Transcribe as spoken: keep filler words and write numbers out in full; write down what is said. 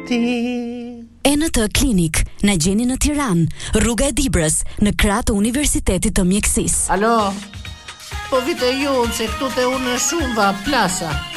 ti. E në të klinik, në gjeni në Tiranë, rruga e Dibrës, në krah të Universitetit të Mjekësisë. Alo, po vite ju, se këtu te unë shumë va plasa.